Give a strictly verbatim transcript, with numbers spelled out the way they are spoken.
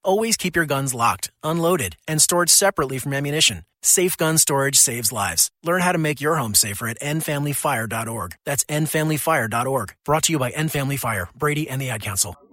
Always keep your guns locked, unloaded, and stored separately from ammunition. Safe gun storage saves lives. Learn how to make your home safer at end family fire dot org. That's end family fire dot org. Brought to you by End Family Fire, Brady, and the Ad Council.